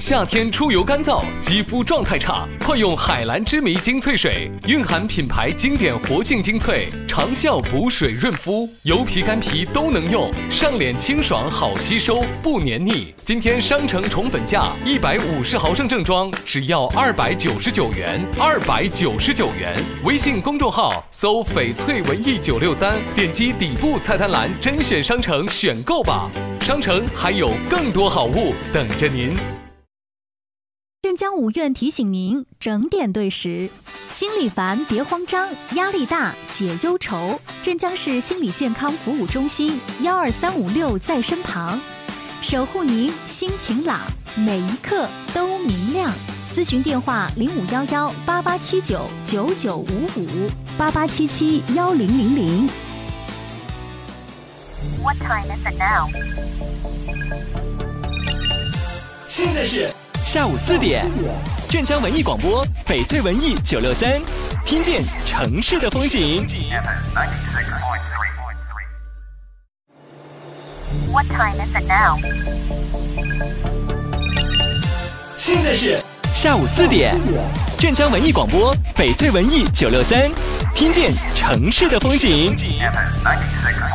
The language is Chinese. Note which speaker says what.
Speaker 1: 夏天出油干燥，肌肤状态差，快用海蓝之谜精粹水，蕴含品牌经典活性精粹，长效补水润肤，油皮干皮都能用，上脸清爽好吸收，不黏腻。今天商城宠粉价150毫升正装只要299元，299元。微信公众号搜翡翠文艺963，点击底部菜单栏甄选商城选购吧。商城还有更多好物等着您。
Speaker 2: 镇江五院提醒您整点对时，心里烦别慌张，压力大解忧愁。镇江市心理健康服务中心12356在身旁，守护您心情朗，每一刻都明亮。咨询电话05118879995588771000。
Speaker 3: What time is it now?
Speaker 4: 现在是下午4点，镇江文艺广播翡翠文艺963，听见城市的风景。
Speaker 3: What time is it now?
Speaker 4: 现在是下午4点，镇江文艺广播翡翠文艺963，听见城市的风景。